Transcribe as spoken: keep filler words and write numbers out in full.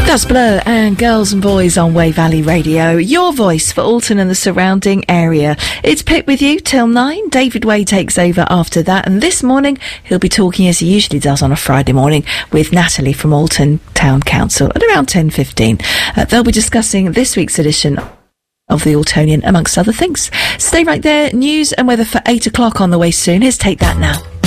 That's Blur and Girls and Boys on Way Valley Radio. Your voice for Alton and the surrounding area. It's Pip with you till nine. David Way takes over after that. And this morning, he'll be talking, as he usually does on a Friday morning, with Natalie from Alton Town Council at around ten fifteen. Uh, they'll be discussing this week's edition of the Altonian, amongst other things. Stay right there. News and weather for eight o'clock on the way soon. Here's Take That Now.